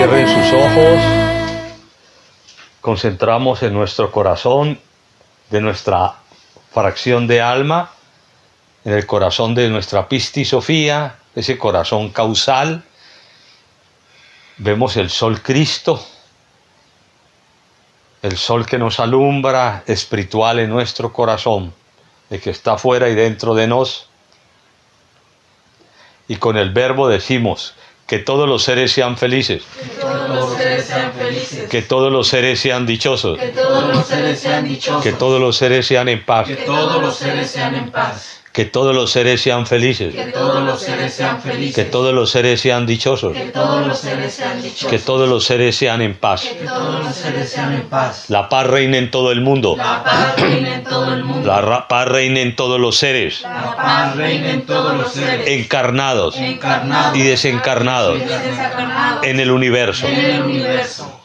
Cierren sus ojos. Concentramos en nuestro corazón, de nuestra fracción de alma, en el corazón de nuestra Pistis Sofía, ese corazón causal. Vemos el sol Cristo, el sol que nos alumbra espiritual en nuestro corazón, el que está fuera y dentro de nos. Y con el verbo decimos que todos los seres sean felices, que todos los seres sean felices, que todos los seres sean dichosos, que todos los seres sean dichosos, que todos los seres sean en paz, que todos los seres sean en paz, que todos los seres sean felices, que todos los seres sean felices, que todos los seres sean dichosos, que todos los seres sean dichosos, que todos los seres sean en paz. que todos los seres sean en paz. La paz reina en todo el mundo, La paz reina en todo el mundo. paz reina en todos los seres, La paz reina en todos los seres, encarnados encarnados y desencarnados y desencarnados en el universo. en el universo.